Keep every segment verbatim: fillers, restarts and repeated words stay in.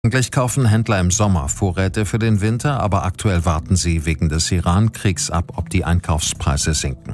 Eigentlich kaufen Händler im Sommer Vorräte für den Winter, aber aktuell warten sie wegen des Iran-Kriegs ab, ob die Einkaufspreise sinken.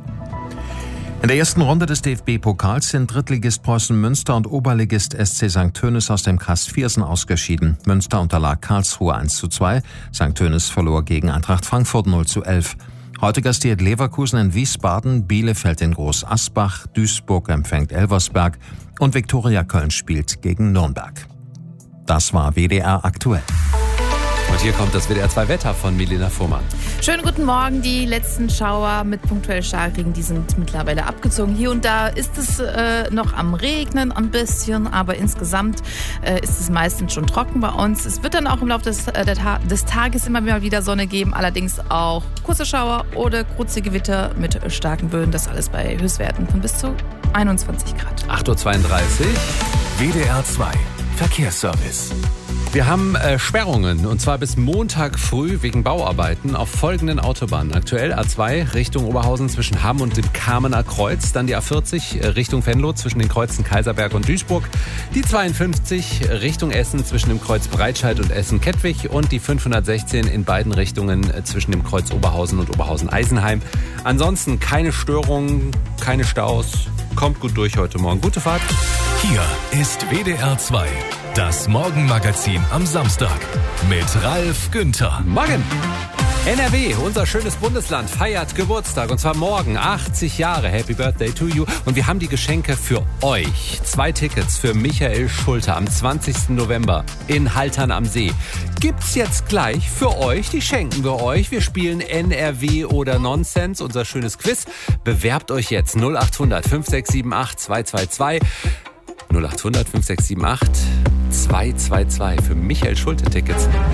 In der ersten Runde des D F B-Pokals sind Drittligist Preußen Münster und Oberligist S C Sankt Tönis aus dem Kreis Viersen ausgeschieden. Münster unterlag Karlsruhe eins zu zwei, Sankt Tönis verlor gegen Eintracht Frankfurt null zu elf. Heute gastiert Leverkusen in Wiesbaden, Bielefeld in Groß Asbach, Duisburg empfängt Elversberg und Viktoria Köln spielt gegen Nürnberg. Das war W D R aktuell. Und hier kommt das W D R zwei Wetter von Milena Fuhrmann. Schönen guten Morgen. Die letzten Schauer mit punktuell Starkregen, die sind mittlerweile abgezogen. Hier und da ist es äh, noch am Regnen ein bisschen, aber insgesamt äh, ist es meistens schon trocken bei uns. Es wird dann auch im Laufe des, äh, Ta- des Tages immer wieder Sonne geben, allerdings auch kurze Schauer oder kurze Gewitter mit starken Böen. Das alles bei Höchstwerten von bis zu einundzwanzig Grad. acht Uhr zweiunddreißig. W D R zwei Verkehrsservice. Wir haben äh, Sperrungen und zwar bis Montag früh wegen Bauarbeiten auf folgenden Autobahnen. Aktuell A zwei Richtung Oberhausen zwischen Hamm und dem Kamener Kreuz. Dann die A vierzig Richtung Venlo zwischen den Kreuzen Kaiserberg und Duisburg. Die zweiundfünfzig Richtung Essen zwischen dem Kreuz Breitscheid und Essen-Kettwig. Und die fünfhundertsechzehn in beiden Richtungen zwischen dem Kreuz Oberhausen und Oberhausen-Eisenheim. Ansonsten keine Störungen, keine Staus. Kommt gut durch heute Morgen. Gute Fahrt. Hier ist W D R zwei, das Morgenmagazin am Samstag mit Ralf Günther. Morgen! N R W, unser schönes Bundesland, feiert Geburtstag und zwar morgen, achtzig Jahre. Happy Birthday to you. Und wir haben die Geschenke für euch. Zwei Tickets für Michael Schulte am zwanzigsten November in Haltern am See. Gibt's jetzt gleich für euch, die schenken wir euch. Wir spielen N R W oder Nonsens, unser schönes Quiz. Bewerbt euch jetzt null acht hundert fünf sechs sieben acht zwei zwei zwei. null acht hundert fünf sechs sieben acht zwei zwei zwei für Michael Schulte Tickets.